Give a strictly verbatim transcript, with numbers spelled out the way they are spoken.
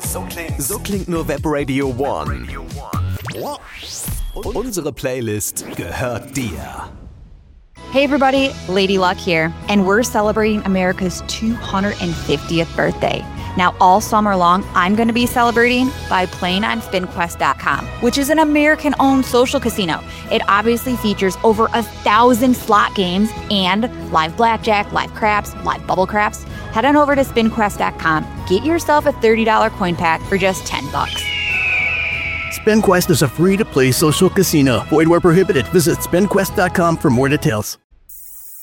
So klingt, so klingt nur Webradio One. Unsere Playlist gehört dir. Hey everybody, Lady Luck here, and we're celebrating America's two hundred fiftieth birthday. Now, all summer long, I'm going to be celebrating by playing on spin quest dot com, which is an American-owned social casino. It obviously features over a thousand slot games and live blackjack, live craps, live bubble craps. Head on over to spin quest dot com. Get yourself a thirty dollars coin pack for just ten bucks. SpinQuest is a free-to-play social casino. Void where prohibited. Visit spin quest dot com for more details.